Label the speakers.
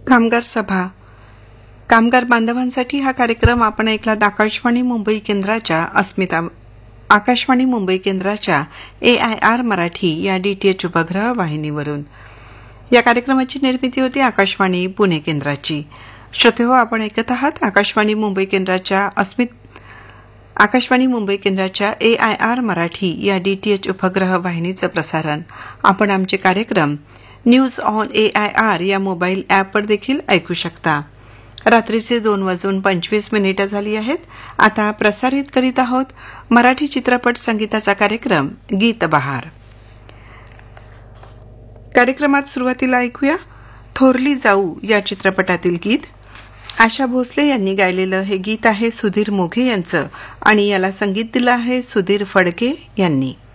Speaker 1: कामगार सभा. कामगार बांधवांसाठी हा कार्यक्रम आपण ऐकलात आकाशवाणी मुंबई केंद्राच्या AIR मराठी या DTH उपग्रह वाहिनीवरून. या कार्यक्रमाची निर्मिती होती आकाशवाणी पुणे केंद्राची. श्रोतेहो, आपण ऐकत आहात आकाशवाणी मुंबई केंद्राच्या AIR मराठी या DTH उपग्रह वाहिनीचं प्रसारण. आपण आमचे कार्यक्रम न्यूज ऑन AIR या मोबाईल ॲपवर देखील ऐकू शकता. रात्रीचे 2:25 झाली आहेत. आता प्रसारित करीत आहोत मराठी चित्रपट संगीताचा कार्यक्रम गीत बहार. कार्यक्रमात सुरुवातीला ऐकूया थोरली जाऊ या चित्रपटातील गीत. आशा भोसले यांनी गायलेलं हे गीत आहे सुधीर मोघे यांचं आणि याला संगीत दिलं आहे सुधीर फडके यांनी.